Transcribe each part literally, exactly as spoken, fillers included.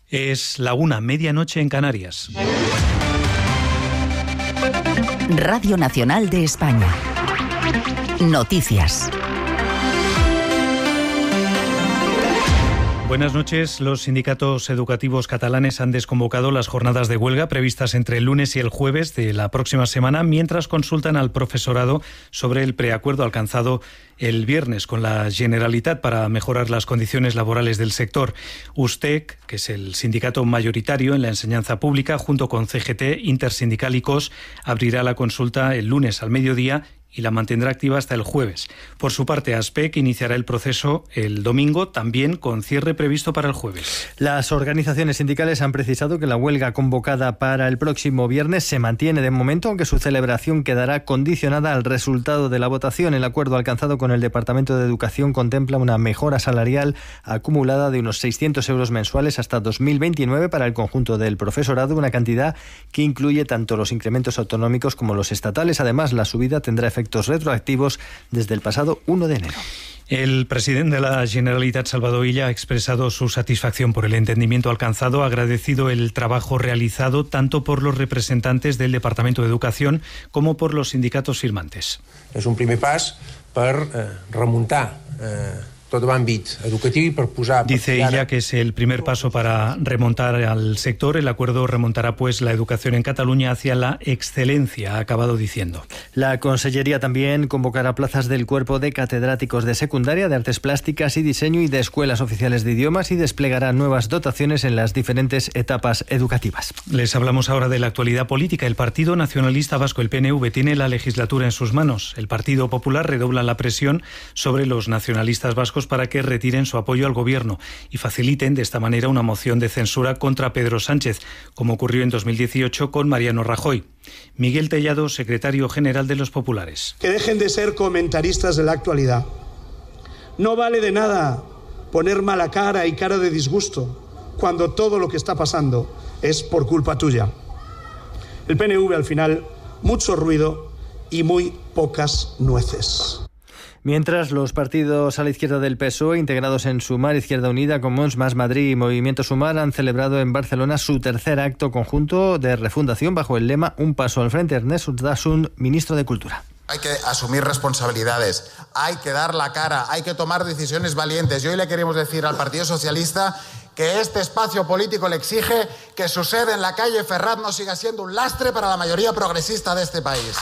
Es la una, medianoche en Canarias. Radio Nacional de España. Noticias. Buenas noches. Los sindicatos educativos catalanes han desconvocado las jornadas de huelga previstas entre el lunes y el jueves de la próxima semana, mientras consultan al profesorado sobre el preacuerdo alcanzado el viernes con la Generalitat para mejorar las condiciones laborales del sector. USTEC, que es el sindicato mayoritario en la enseñanza pública, junto con C G T, Intersindical y C O S, abrirá la consulta el lunes al mediodía y la mantendrá activa hasta el jueves. Por su parte, ASPEC iniciará el proceso el domingo, también con cierre previsto para el jueves. Las organizaciones sindicales han precisado que la huelga convocada para el próximo viernes se mantiene de momento, aunque su celebración quedará condicionada al resultado de la votación. El acuerdo alcanzado con el Departamento de Educación contempla una mejora salarial acumulada de unos seiscientos euros mensuales hasta dos mil veintinueve para el conjunto del profesorado, una cantidad que incluye tanto los incrementos autonómicos como los estatales. Además, la subida tendrá efectos retroactivos desde el pasado uno de enero. El presidente de la Generalitat, Salvador Illa, ha expresado su satisfacción por el entendimiento alcanzado, ha agradecido el trabajo realizado tanto por los representantes del Departamento de Educación como por los sindicatos firmantes. És un primer pas per eh, remuntar eh, tot l'àmbit educatiu i per posar... Dice ella que es el primer paso para remontar al sector. El acuerdo remontará pues la educación en Cataluña hacia la excelencia, ha acabado diciendo. La Consellería también convocará plazas del cuerpo de catedráticos de secundaria, de artes plásticas y diseño y de escuelas oficiales de idiomas, y desplegará nuevas dotaciones en las diferentes etapas educativas. Les hablamos ahora de la actualidad política. El Partido Nacionalista Vasco, el P N V, tiene la legislatura en sus manos. El Partido Popular redobla la presión sobre los nacionalistas vascos para que retiren su apoyo al gobierno y faciliten de esta manera una moción de censura contra Pedro Sánchez, como ocurrió en dos mil dieciocho con Mariano Rajoy. Miguel Tellado, secretario general de los populares. Que dejen de ser comentaristas de la actualidad. No vale de nada poner mala cara y cara de disgusto cuando todo lo que está pasando es por culpa tuya. El P N V, al final, mucho ruido y muy pocas nueces. Mientras, los partidos a la izquierda del P S O E, integrados en Sumar, Izquierda Unida, Comuns, Más Madrid y Movimiento Sumar, han celebrado en Barcelona su tercer acto conjunto de refundación bajo el lema Un paso al frente. Ernest Urtasun, ministro de Cultura. Hay que asumir responsabilidades, hay que dar la cara, hay que tomar decisiones valientes. Y hoy le queremos decir al Partido Socialista que este espacio político le exige que su sede en la calle Ferraz no siga siendo un lastre para la mayoría progresista de este país.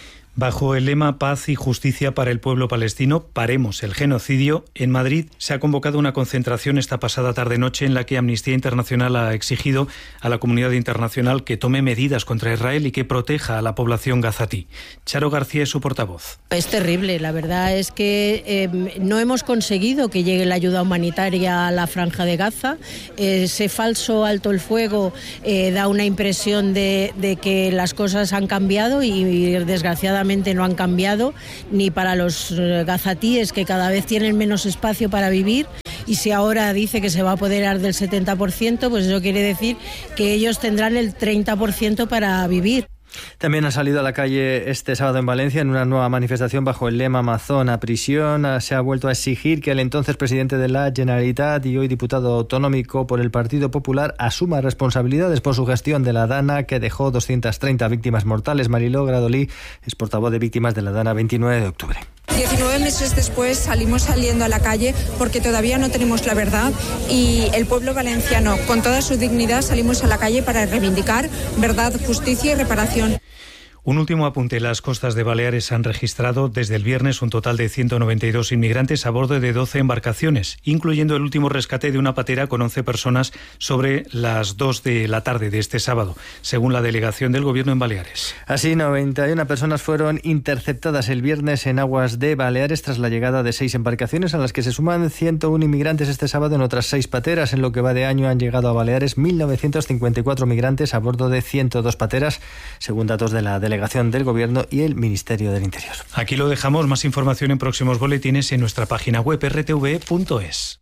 Bajo el lema Paz y Justicia para el pueblo palestino, paremos el genocidio, en Madrid se ha convocado una concentración esta pasada tarde-noche en la que Amnistía Internacional ha exigido a la comunidad internacional que tome medidas contra Israel y que proteja a la población gazatí. Charo García es su portavoz. Es terrible, la verdad es que eh, no hemos conseguido que llegue la ayuda humanitaria a la Franja de Gaza. Ese falso alto el fuego eh, da una impresión de, de que las cosas han cambiado y, y desgraciadamente no han cambiado, ni para los gazatíes, que cada vez tienen menos espacio para vivir, y si ahora dice que se va a apoderar del setenta por ciento, pues eso quiere decir que ellos tendrán el treinta por ciento para vivir. También ha salido a la calle este sábado en Valencia en una nueva manifestación bajo el lema Amazon a prisión. Se ha vuelto a exigir que el entonces presidente de la Generalitat y hoy diputado autonómico por el Partido Popular asuma responsabilidades por su gestión de la Dana, que dejó doscientas treinta víctimas mortales. Mariló Gradolí es portavoz de víctimas de la Dana veintinueve de octubre. diecinueve meses después salimos saliendo a la calle porque todavía no tenemos la verdad, y el pueblo valenciano, con toda su dignidad, salimos a la calle para reivindicar verdad, justicia y reparación. Un último apunte. Las costas de Baleares han registrado desde el viernes un total de ciento noventa y dos inmigrantes a bordo de doce embarcaciones, incluyendo el último rescate de una patera con once personas sobre las dos de la tarde de este sábado, según la delegación del Gobierno en Baleares. Así, noventa y una personas fueron interceptadas el viernes en aguas de Baleares tras la llegada de seis embarcaciones, a las que se suman ciento uno inmigrantes este sábado en otras seis pateras. En lo que va de año han llegado a Baleares mil novecientos cincuenta y cuatro migrantes a bordo de ciento dos pateras, según datos de la delegación del Gobierno y el Ministerio del Interior. Aquí lo dejamos. Más información en próximos boletines en nuestra página web erre te ve punto es.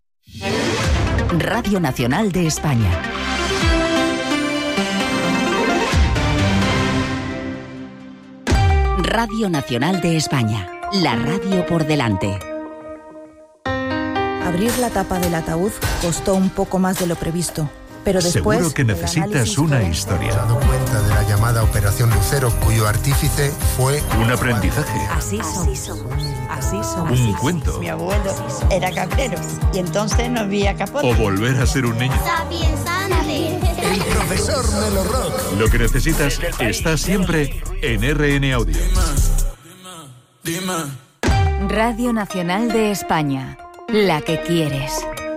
Radio Nacional de España. Radio Nacional de España. La radio por delante. Abrir la tapa del ataúd costó un poco más de lo previsto. pero después... Seguro que necesitas una historia. Me he dado cuenta de la llamada Operación Lucero, cuyo artífice fue... Un aprendizaje. Así somos. Así somos. Un cuento. Mi abuelo era cabrero y entonces no había capote. O volver a ser un niño. El profesor Melo Rock. Lo que necesitas está siempre en R N Audio. Radio Nacional de España, la que quieres.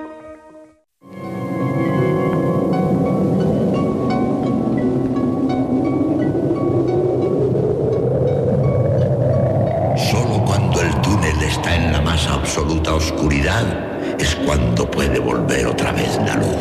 Solo cuando el túnel está en la más absoluta oscuridad es cuando puede volver otra vez la luz.